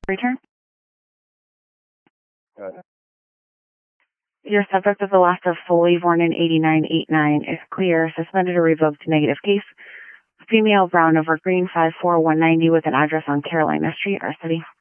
Return. Good. Your subject of the last of fully born in 8989 is clear, suspended or revoked negative case. Female, brown over green, 5'4", 190 with an address on Carolina Street, our city.